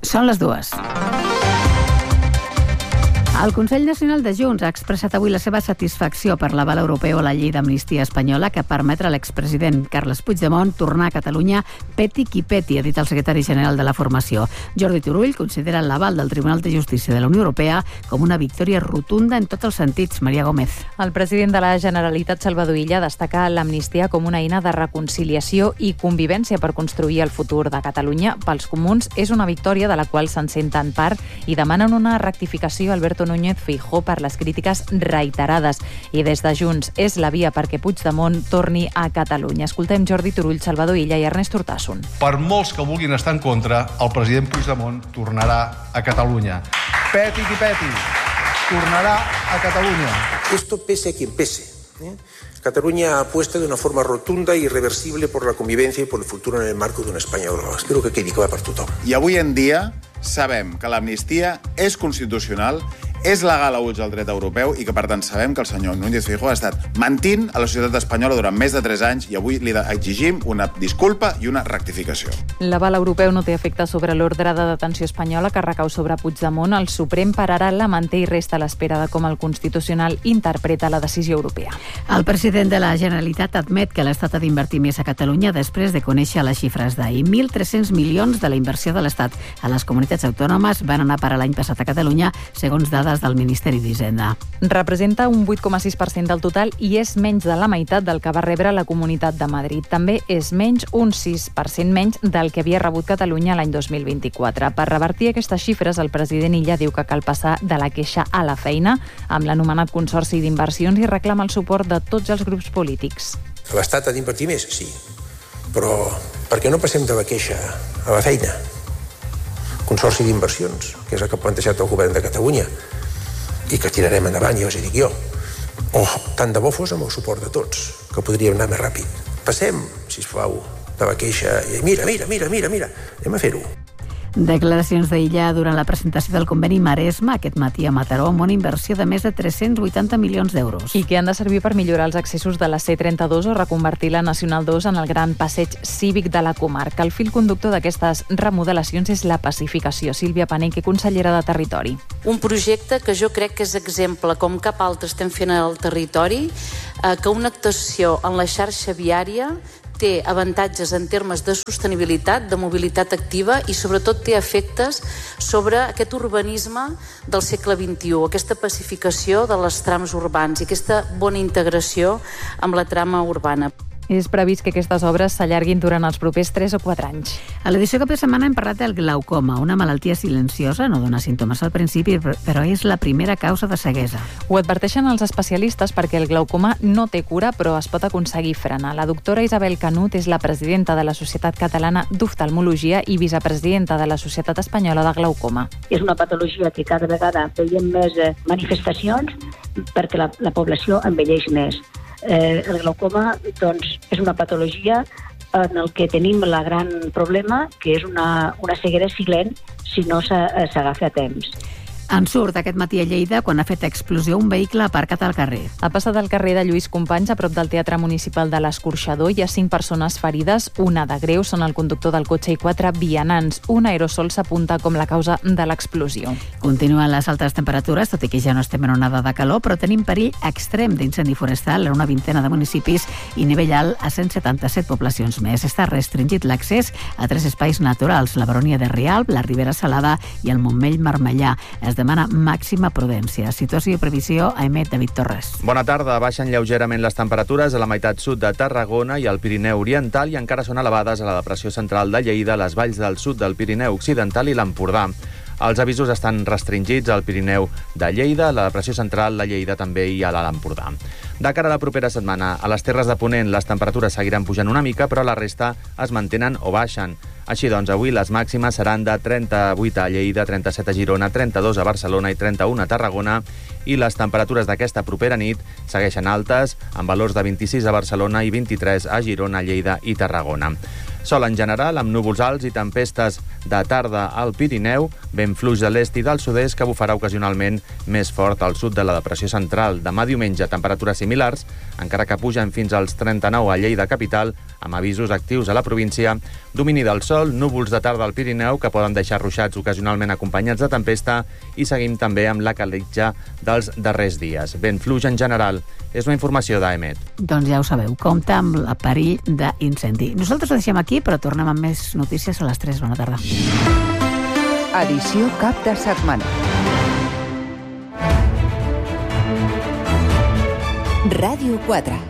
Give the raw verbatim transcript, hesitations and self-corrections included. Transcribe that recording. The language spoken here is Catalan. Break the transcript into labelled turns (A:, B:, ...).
A: Són les dues. El Consell Nacional de Junts ha expressat avui la seva satisfacció per l'aval europeu a la llei d'amnistia espanyola que permetrà a l'expresident Carles Puigdemont tornar a Catalunya peti qui peti, ha dit el secretari general de la formació. Jordi Turull considera l'aval del Tribunal de Justícia de la Unió Europea com una victòria rotunda en tots els sentits. Maria Gómez.
B: El president de la Generalitat, Salvador Illa, destaca l'amnistia com una eina de reconciliació i convivència per construir el futur de Catalunya. Pels comuns és una victòria de la qual se'n senten part i demanen una rectificació a Alberto Núñez Feijóo per les crítiques reiterades. I des de Junts és la via perquè Puigdemont torni a Catalunya. Escoltem Jordi Turull, Salvador Illa i Ernest Urtasun.
C: Per molts que vulguin estar en contra, el president Puigdemont tornarà a Catalunya. Peti qui peti, tornará a Cataluña.
D: Esto pese a quien pese. ¿eh? Cataluña apuesta de una forma rotunda i irreversible por la convivencia y por el futuro en el marco d'una Espanya global. Espero que quedi clar per tothom.
E: I avui en dia sabem que l'amnistia és constitucional, és legal a ulls del dret europeu i que, per tant, sabem que el senyor Núñez Feijóo ha estat mentint a la societat espanyola durant més de tres anys i avui li exigim una disculpa i una rectificació.
B: L'aval europeu no té efecte sobre l'ordre de detenció espanyola que recau sobre Puigdemont. El Suprem per ara la manté i resta a l'espera de com el Constitucional interpreta la decisió europea.
A: El president de la Generalitat admet que l'Estat ha d'invertir més a Catalunya després de conèixer les xifres d'ahir. mil tres-cents milions de la inversió de l'Estat a les comunitats autònomes van anar per a l'any passat a Catalunya, segons dades del Ministeri d'Hisenda.
B: Representa un vuit coma sis per cent del total i és menys de la meitat del que va rebre la Comunitat de Madrid. També és menys un sis per cent menys del que havia rebut Catalunya l'any dos mil vint-i-quatre. Per revertir aquestes xifres, el president Illa diu que cal passar de la queixa a la feina amb l'anomenat Consorci d'Inversions i reclama el suport de tots els grups polítics.
D: L'Estat ha d'invertir més? Sí. Però per què no passem de la queixa a la feina? Consorci d'Inversions, que és el que ha plantejat el govern de Catalunya i que tirarem endavant, ja us hi dic jo. O tant de bo fos amb el suport de tots, que podríem anar més ràpid. Passem, sisplau, de la queixa i mira, mira, mira, mira, mira, anem a fer-ho.
A: Declaracions d'Illa durant la presentació del conveni Maresme aquest matí a Mataró amb una inversió de més de tres-cents vuitanta milions d'euros.
B: I que han de servir per millorar els accessos de la C trenta-dos o reconvertir la Nacional dos en el gran passeig cívic de la comarca. El fil conductor d'aquestes remodelacions és la pacificació. Sílvia Paneque, consellera de Territori.
F: Un projecte que jo crec que és exemple, com cap altre estem fent al territori, eh, que una actuació en la xarxa viària té avantatges en termes de sostenibilitat, de mobilitat activa i sobretot té efectes sobre aquest urbanisme del segle vint-i-u, aquesta pacificació de les trams urbans i aquesta bona integració amb la trama urbana.
B: És previst que aquestes obres s'allarguin durant els propers tres o quatre anys.
A: A l'edició cap de setmana hem parlat del glaucoma, una malaltia silenciosa, no dona símptomes al principi, però és la primera causa de ceguesa.
B: Ho adverteixen els especialistes perquè el glaucoma no té cura, però es pot aconseguir frenar. La doctora Isabel Canut és la presidenta de la Societat Catalana d'Oftalmologia i vicepresidenta de la Societat Espanyola de Glaucoma.
G: És una patologia que cada vegada veiem més manifestacions perquè la, la població envelleix més. Eh, el glaucoma doncs, és una patologia en el que tenim el gran problema, que és una, una ceguera silent si no s'agafa a temps.
A: En surt aquest matí a Lleida quan ha fet explosió un vehicle aparcat al carrer.
B: Ha passat al carrer de Lluís Companys, a prop del Teatre Municipal de l'Escorxador. Hi ha cinc persones ferides, una de greu, són el conductor del cotxe i quatre vianants. Un aerosol s'apunta com la causa de l'explosió.
A: Continuen les altes temperatures, tot i que ja no estem en onada de calor, però tenim perill extrem d'incendi forestal en una vintena de municipis i nivell alt a cent setanta-set poblacions més. Està restringit l'accés a tres espais naturals, la Baronia de Rialb, la Ribera Salada i el Montmell-Marmellà. Es demana màxima prudència. Situació i previsió a emet David Torres.
H: Bona tarda. Baixen lleugerament les temperatures a la meitat sud de Tarragona i al Pirineu Oriental i encara són elevades a la depressió central de Lleida, a les valls del sud del Pirineu Occidental i l'Empordà. Els avisos estan restringits al Pirineu de Lleida, la depressió central de Lleida també i a l'Empordà. De cara a la propera setmana, a les Terres de Ponent les temperatures seguiran pujant una mica, però la resta es mantenen o baixen. Així doncs, avui les màximes seran de trenta-vuit a Lleida, trenta-set a Girona, trenta-dos a Barcelona i trenta-u a Tarragona, i les temperatures d'aquesta propera nit segueixen altes, amb valors de vint-i-sis a Barcelona i vint-i-tres a Girona, Lleida i Tarragona. Sol en general, amb núvols alts i tempestes de tarda al Pirineu, vent fluix de l'est i del sud-est que bufarà ocasionalment més fort al sud de la depressió central. Demà diumenge, temperatures similars, encara que pugen fins als trenta-nou a Lleida capital, amb avisos actius a la província, domini del sol sol, núvols de tarda al Pirineu que poden deixar ruixats ocasionalment acompanyats de tempesta i seguim també amb la calitja dels darrers dies. Vent fluix en general. És una informació d'A E M E T.
A: Doncs ja ho sabeu, compta amb el perill d'incendi. Nosaltres ho deixem aquí, però tornem amb més notícies a les tres. Bona tarda.
I: Edició cap de setmana. Ràdio quatre.